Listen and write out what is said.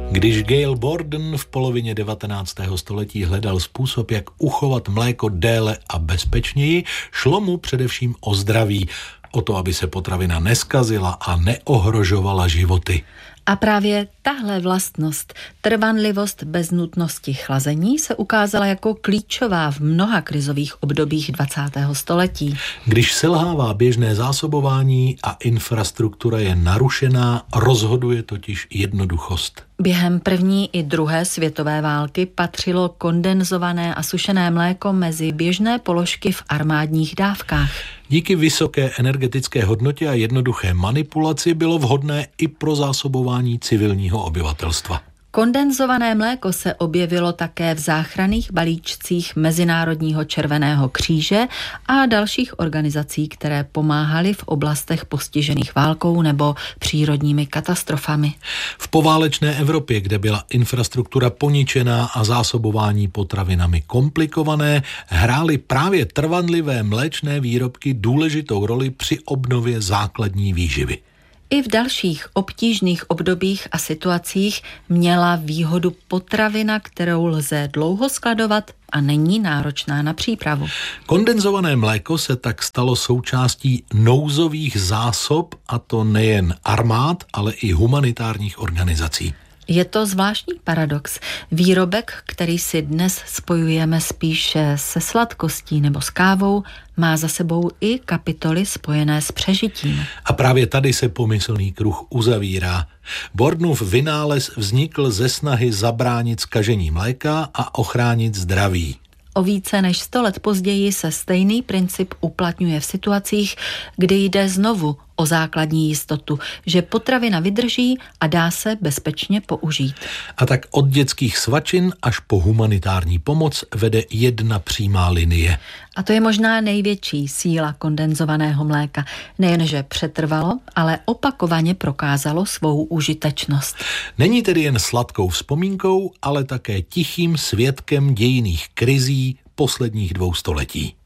Když Gail Borden v polovině 19. století hledal způsob, jak uchovat mléko déle a bezpečněji, šlo mu především o zdraví, o to, aby se potravina neskazila a neohrožovala životy. A právě tahle vlastnost, trvanlivost bez nutnosti chlazení, se ukázala jako klíčová v mnoha krizových obdobích 20. století. Když selhává běžné zásobování a infrastruktura je narušená, rozhoduje totiž jednoduchost. Během první i druhé světové války patřilo kondenzované a sušené mléko mezi běžné položky v armádních dávkách. Díky vysoké energetické hodnotě a jednoduché manipulaci bylo vhodné i pro zásobování civilního obyvatelstva. Kondenzované mléko se objevilo také v záchranných balíčcích Mezinárodního červeného kříže a dalších organizací, které pomáhaly v oblastech postižených válkou nebo přírodními katastrofami. V poválečné Evropě, kde byla infrastruktura poničená a zásobování potravinami komplikované, hrály právě trvanlivé mléčné výrobky důležitou roli při obnově základní výživy. I v dalších obtížných obdobích a situacích měla výhodu potravina, kterou lze dlouho skladovat a není náročná na přípravu. Kondenzované mléko se tak stalo součástí nouzových zásob, a to nejen armád, ale i humanitárních organizací. Je to zvláštní paradox. Výrobek, který si dnes spojujeme spíše se sladkostí nebo s kávou, má za sebou i kapitoly spojené s přežitím. A právě tady se pomyslný kruh uzavírá. Bordenův vynález vznikl ze snahy zabránit zkažení mléka a ochránit zdraví. O více než 100 let později se stejný princip uplatňuje v situacích, kdy jde znovu o základní jistotu, že potravina vydrží a dá se bezpečně použít. A tak od dětských svačin až po humanitární pomoc vede jedna přímá linie. A to je možná největší síla kondenzovaného mléka. Nejenže přetrvalo, ale opakovaně prokázalo svou užitečnost. Není tedy jen sladkou vzpomínkou, ale také tichým svědkem dějinných krizí posledních 2 století.